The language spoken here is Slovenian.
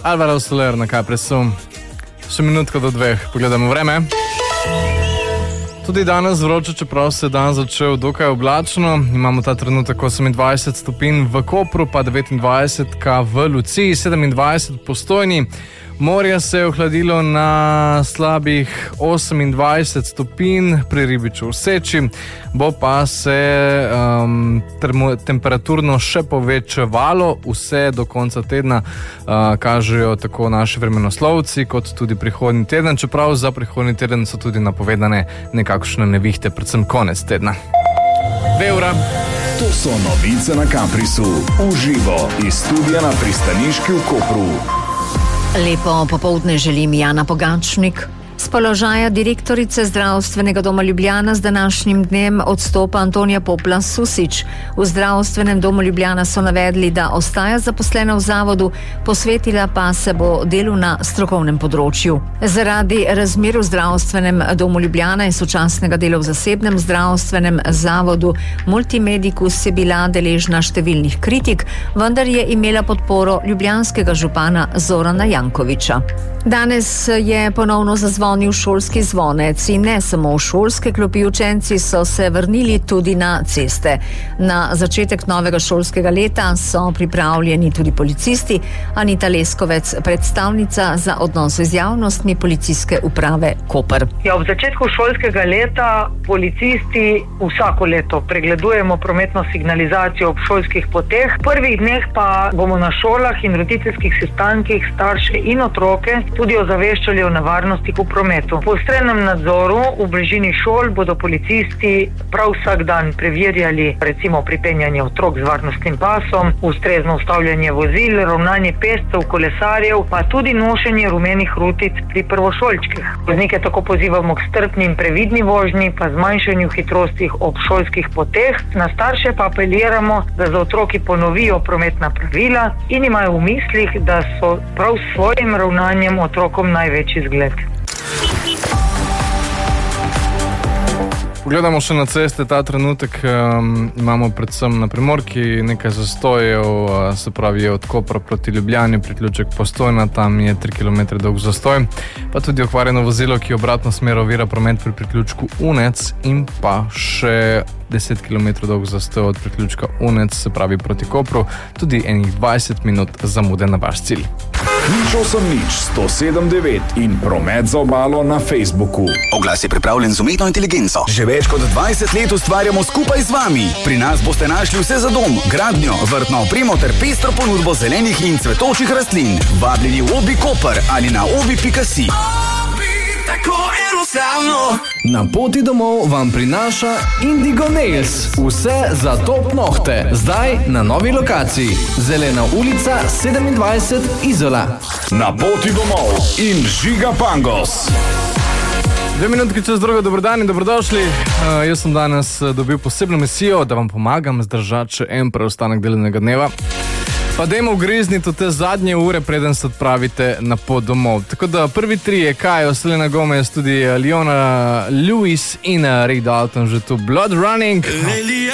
Alvaro Soler na Caprisu. Še minutko do 2, pogledamo vreme. Tudi danes vroče, čeprav se dan začel dokaj oblačno. Imamo ta trenutek 28 stopinj v Kopru, pa 29 v Luciji, 27 v Postojni. Morje se je ohladilo na slabih 28 stopinj pri Ribiču v Seči, bo pa se temperaturno še povečevalo vse do konca tedna, kažejo tako naši vremenoslovci kot tudi prihodnji teden, čeprav za prihodnji teden so tudi napovedane nekakšne nevihte, predvsem konec tedna. 2 ura. To so novice na Caprisu, uživo iz studia na pristaniški v Kopru. Lepo popoldne želim Jana Pogačnik. Z položaja direktorice Zdravstvenega doma Ljubljana z današnjim dnem odstopa Antonija Poplan Susič. V Zdravstvenem domu Ljubljana so navedli, da ostaja zaposlena v zavodu, posvetila pa se bo delu na strokovnem področju. Zaradi razmer v Zdravstvenem domu Ljubljana in sočasnega dela v zasebnem zdravstvenem zavodu Multimedicus je bila deležna številnih kritik, vendar je imela podporo ljubljanskega župana Zorana Jankovića. Danes je ponovno zazvonil šolski zvonec in ne samo v šolske klopi, učenci so se vrnili tudi na ceste. Na začetek novega šolskega leta so pripravljeni tudi policisti. Anita Leskovec, predstavnica za odnose z javnostmi Policijske uprave Koper. Ob začetku šolskega leta policisti vsako leto pregledujemo prometno signalizacijo ob šolskih poteh. V prvih dneh pa bomo na šolah in roditeljskih sestankih starše in otroke tudi ozaveščali o nevarnostih v prometu. Po ostrenem nadzoru v bližini šol bodo policisti prav vsak dan preverjali recimo pripenjanje otrok z varnostnim pasom, ustrezno ustavljanje vozil, ravnanje pešcev, kolesarjev, pa tudi nošenje rumenih rutic pri prvošolčkih. Voznike tako pozivamo k strpni in previdni vožnji, pa zmanjšanju hitrosti ob šolskih poteh. Na starše pa apeliramo, da za otroki ponovijo prometna pravila in imajo v mislih, da so prav s svojim ravnanjem otrokom največji zgled. Pogledamo še na ceste, ta trenutek imamo predvsem na Primorki nekaj zastojev, se pravi od Kopra proti Ljubljani, priključek Postojna, tam je 3 km dolg zastoj, pa tudi okvarjeno vozilo, ki obratno smer ovira promet pri priključku Unec in pa še 10 km dolg zastoj od priključka Unec, se pravi proti Kopru, tudi enih 20 minut zamude na vaš cilj. 107.9 in promet za obalo na Facebooku. Oglas je pripravljen z umetno inteligenco. Že več kot 20 let ustvarjamo skupaj z vami. Pri nas boste našli vse za dom, gradnjo, vrtno opremo ter pestro ponudbo zelenih in cvetočih rastlin. Vabljeni v Obi Koper ali na obi.si. Tako enostavno. Na poti domov vam prinaša Indigo Nails. Vse za top nohte. Zdaj na novi lokaciji. Zelena ulica 27 Izola. Na poti domov in Žiga Pangos. 2 minutki čez drugo, dobrodan in dobrodošli. Jaz sem danes dobil posebno misijo, da vam pomagam zdržati še en preostanek delovnega dneva. Pa dajmo ugrizniti v te zadnje ure, preden se odpravite na pot domov. Tako da prvi 3 je Kajo, Selena Gomez, tudi Leona Lewis in Ray Dalton, že tu Blood Running.